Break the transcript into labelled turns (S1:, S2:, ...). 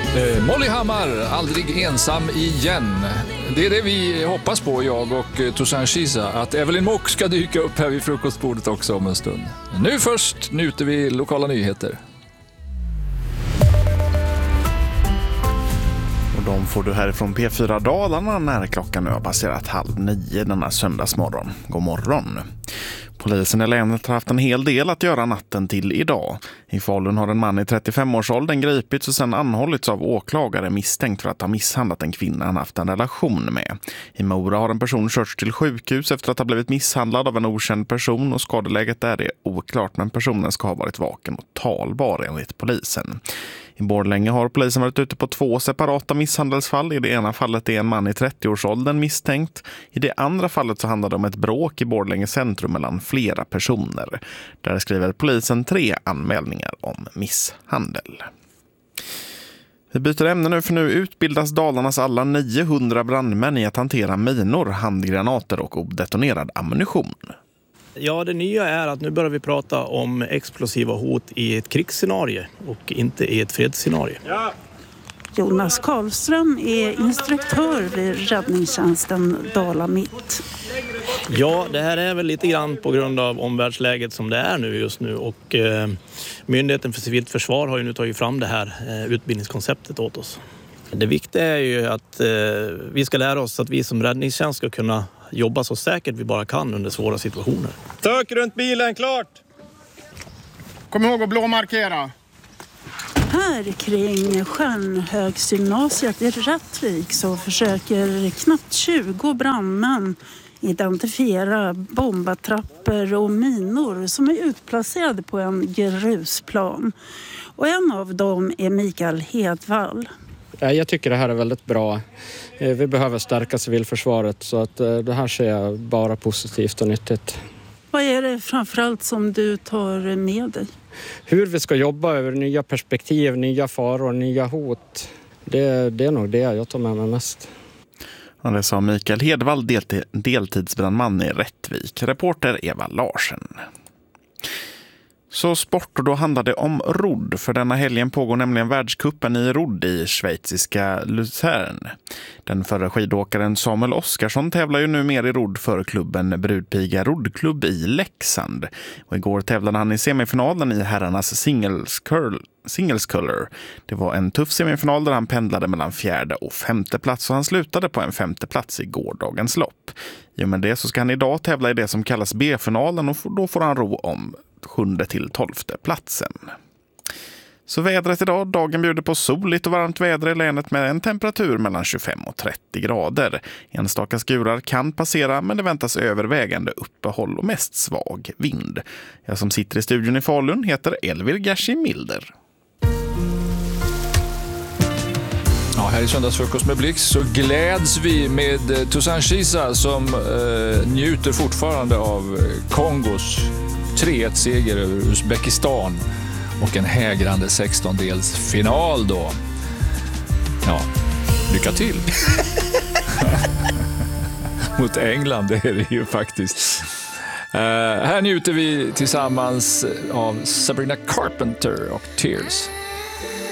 S1: Molly Hammar, aldrig ensam igen. Det är det vi hoppas på, jag och Toussaint Chiza, att Evelyn Mock ska dyka upp här vid frukostbordet också om en stund. Nu först njuter vi lokala nyheter.
S2: Och de får du härifrån P4 Dalarna när klockan nu har passerat 8:30 denna söndagsmorgon. God morgon. Polisen i länet har haft en hel del att göra natten till idag. I Falun har en man i 35-årsåldern gripits och sedan anhållits av åklagare misstänkt för att ha misshandlat en kvinna han haft en relation med. I Mora har en person körts till sjukhus efter att ha blivit misshandlad av en okänd person och skadeläget där är oklart, men personen ska ha varit vaken och talbar enligt polisen. I Borlänge har polisen varit ute på 2 separata misshandelsfall. I det ena fallet är en man i 30-årsåldern misstänkt. I det andra fallet så handlar det om ett bråk i Borlänge centrum mellan flera personer. Där skriver polisen 3 anmälningar om misshandel. Vi byter ämne nu, för nu utbildas Dalarnas alla 900 brandmän i att hantera minor, handgranater och odetonerad ammunition.
S3: Ja, det nya är att nu börjar vi prata om explosiva hot i ett krigsscenario och inte i ett fredsscenario. Ja.
S4: Jonas Karlström är instruktör vid räddningstjänsten Dala Mitt.
S3: Ja, det här är väl lite grann på grund av omvärldsläget som det är nu just nu, och Myndigheten för civilt försvar har ju nu tagit fram det här utbildningskonceptet åt oss. Det viktiga är ju att vi ska lära oss att vi som räddningstjänst ska kunna jobba så säkert vi bara kan under svåra situationer.
S5: Sök runt bilen, klart! Kom ihåg att blåmarkera.
S4: Här kring Stjärnhögsgymnasiet i Rättvik så försöker knappt 20 brandmän identifiera bombattrapper och minor som är utplacerade på en grusplan. Och en av dem är Mikael Hedvall.
S6: Jag tycker det här är väldigt bra. Vi behöver stärka civilförsvaret, så att det här ser jag bara positivt och nyttigt.
S4: Vad är det framförallt som du tar med dig?
S6: Hur vi ska jobba över nya perspektiv, nya faror, nya hot. Det är nog det jag tar med mig mest.
S2: Och det sa Mikael Hedvall, deltidsbrandman i Rättvik. Reporter Eva Larsen. Så sport, och då handlar det om rodd. För denna helgen pågår nämligen världskuppen i rodd i schweiziska Luzern. Den förra skidåkaren Samuel Oskarsson tävlar ju nu mer i rodd för klubben Brudpiga roddklubb i Leksand. Och igår tävlade han i semifinalen i herrarnas singles color. Det var en tuff semifinal där han pendlade mellan 4:e och 5:e plats, och han slutade på en 5:e plats i gårdagens lopp. I och med det så ska han idag tävla i det som kallas B-finalen, och då får han ro om 7:e till 12:e platsen. Så vädret idag, dagen bjuder på soligt och varmt väder i länet med en temperatur mellan 25 och 30 grader. Enstaka skurar kan passera, men det väntas övervägande uppehåll och mest svag vind. Jag som sitter i studion i Falun heter Elvir Gershi Milder.
S1: Ja, här i söndagsfrukost med Blix så gläds vi med Toussaint Chiza som njuter fortfarande av Kongos 3-1-seger över Uzbekistan och en hägrande 16-delsfinal då. Ja, lycka till! Mot England, det är det ju faktiskt. Här njuter vi tillsammans av Sabrina Carpenter och Tears.